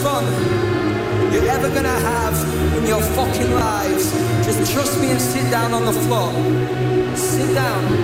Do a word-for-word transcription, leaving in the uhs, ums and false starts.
fun you're ever gonna have in your fucking lives. Just trust me and sit down on the floor. Sit down.